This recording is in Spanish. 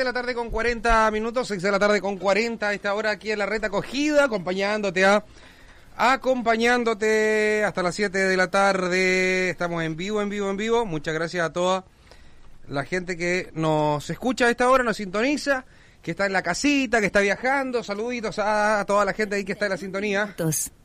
de la tarde con 40 minutos, 6 de la tarde con 40 a esta hora aquí en la Red Acogida, acompañándote hasta las 7 de la tarde. Estamos en vivo. Muchas gracias a toda la gente que nos escucha a esta hora, nos sintoniza, que está en la casita, que está viajando. Saluditos a toda la gente ahí que está en la sintonía.